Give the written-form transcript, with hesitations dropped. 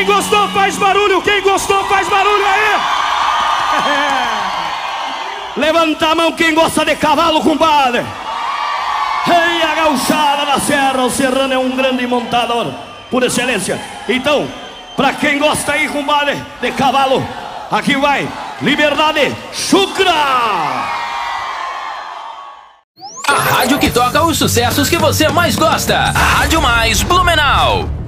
Quem gostou faz barulho, quem gostou faz barulho aí. Levanta a mão quem gosta de cavalo, compadre. Ei, a gauchada da serra, o serrano é um grande montador, por excelência. Então, pra quem gosta aí, compadre, de cavalo, aqui vai Liberdade Chucra. A rádio que toca os sucessos que você mais gosta. A Rádio Mais Blumenau.